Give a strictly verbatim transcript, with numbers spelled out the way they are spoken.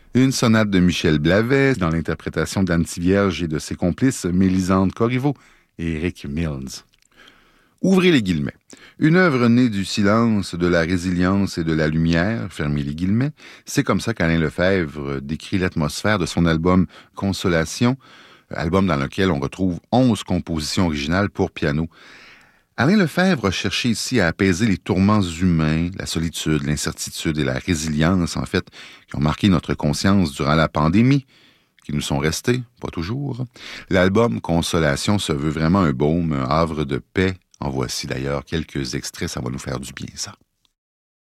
Une sonate de Michel Blavet dans l'interprétation d'Antivierge et de ses complices Mélisande Corriveau et Eric Mills. Ouvrez les guillemets. Une œuvre née du silence, de la résilience et de la lumière, fermez les guillemets. C'est comme ça qu'Alain Lefebvre décrit l'atmosphère de son album Consolation, album dans lequel on retrouve onze compositions originales pour piano. Alain Lefebvre a cherché ici à apaiser les tourments humains, la solitude, l'incertitude et la résilience, en fait, qui ont marqué notre conscience durant la pandémie, qui nous sont restés, pas toujours. L'album Consolation se veut vraiment un baume, un havre de paix. En voici d'ailleurs quelques extraits, ça va nous faire du bien, ça.